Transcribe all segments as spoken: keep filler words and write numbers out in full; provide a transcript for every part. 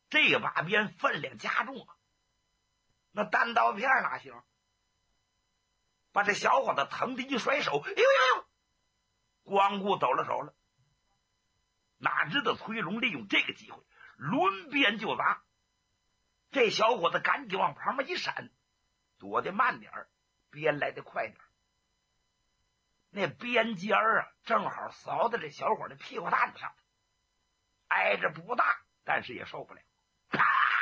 这把鞭分量加重啊，那单刀片哪行？把这小伙子腾地一甩手，哎呦呦呦，光顾走了手了。哪知道崔龙利用这个机会抡鞭就砸，这小伙子赶紧往旁边一闪，躲得慢点儿，鞭来得快点儿。那鞭尖儿啊，正好扫在这小伙的屁股蛋子上，挨着不大，但是也受不了。啪！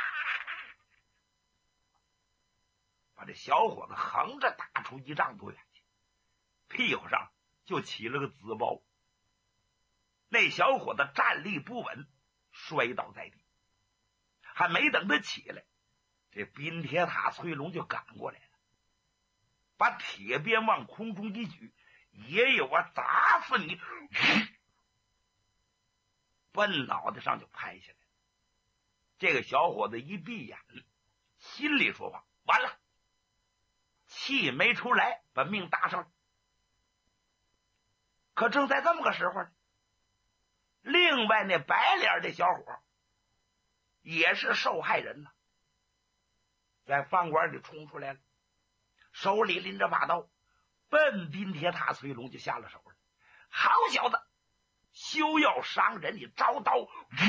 把这小伙子横着打出一丈多远去，屁股上就起了个紫包。那小伙子站立不稳，摔倒在地。还没等他起来，这冰铁塔崔龙就赶过来了，把铁鞭往空中一举，爷爷我砸死你！奔脑袋上就拍下来了。这个小伙子一闭眼，心里说话：完了，气没出来，把命搭上了。可正在这么个时候呢，另外那白脸的小伙也是受害人呢，在饭馆里冲出来了，手里拎着把刀，奔冰铁塔崔龙就下了手了。好小子，休要伤人，你招刀！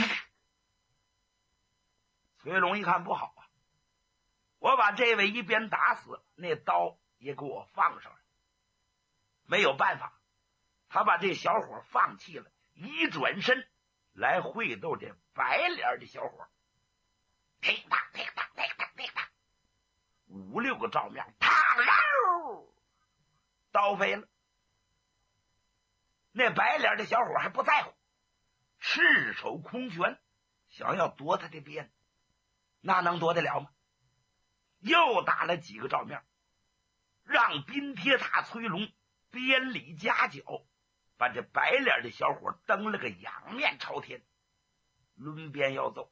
崔龙一看不好啊，我把这位一鞭打死，那刀也给我放上了。没有办法，他把这小伙放弃了，一转身来会斗这白脸的小伙。踢当踢当踢当踢当，五六个照面，烫喽，刀飞了。那白脸的小伙还不在乎，赤手空拳想要夺他的鞭，那能夺得了吗？又打了几个照面，让冰铁塔崔龙鞭里夹角，把这白脸的小伙蹬了个仰面朝天，抡鞭要揍。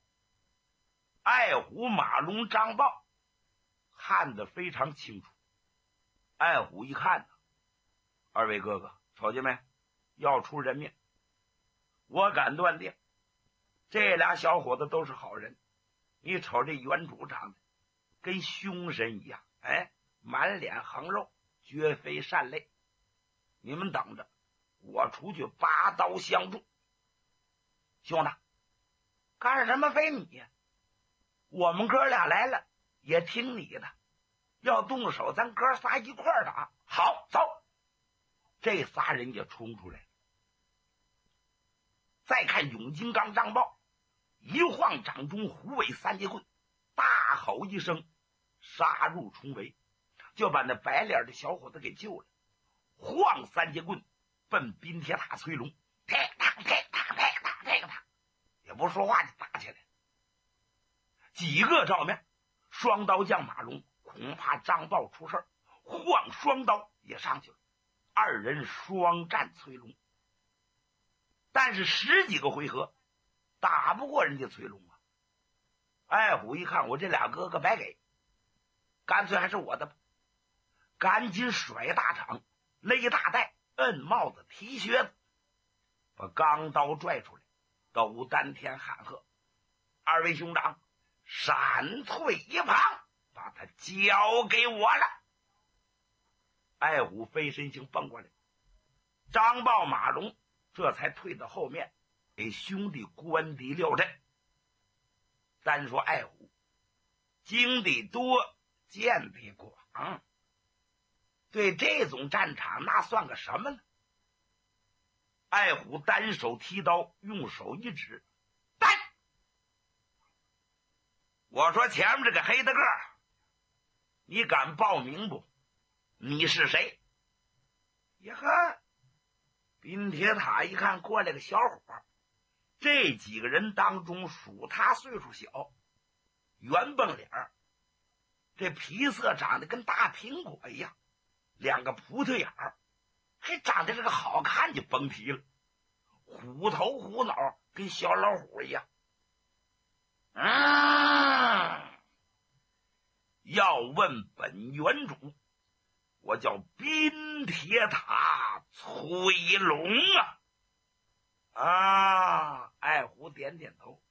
爱虎、马龙、张豹看得非常清楚。爱虎一看呢，二位哥哥瞅见没，要出人命。我敢断定这俩小伙子都是好人。你瞅这原主长得跟凶神一样，哎，满脸横肉，绝非善类。你们等着，我出去拔刀相助。兄弟，干什么非你呀？我们哥俩来了也听你的，要动手咱哥仨一块儿打。好，走！这仨人就冲出来了。再看永金刚、张豹，一晃掌中虎尾三节棍，大吼一声，杀入重围，就把那白脸的小伙子给救了。晃三节棍奔冰铁塔崔龙，踢当踢当踢当踢当，也不说话就打起来。几个照面，双刀将马龙恐怕张豹出事儿，晃双刀也上去了，二人双战崔龙。但是十几个回合打不过人家崔龙啊。爱虎一看我这俩哥哥白给，干脆还是我的吧，赶紧甩大掌，勒大带，摁帽子，提靴子，把钢刀拽出来，斗丹田喊喝：二位兄长，闪退一旁，把他交给我了。爱虎飞身形蹦过来，张豹、马龙这才退到后面，给兄弟关敌撂阵。单说爱虎经得多，见得广，对这种战场那算个什么呢？爱虎单手提刀，用手一指，单！我说前面这个黑大个儿，你敢报名不？你是谁？呀呵！冰铁塔一看过来个小伙，这几个人当中数他岁数小，圆蹦脸儿，这皮色长得跟大苹果一样，两个葡萄眼儿，还长得这个好看就甭提了，虎头虎脑跟小老虎一样。嗯，要问本原主，我叫冰铁塔崔龙啊！啊，爱虎点点头。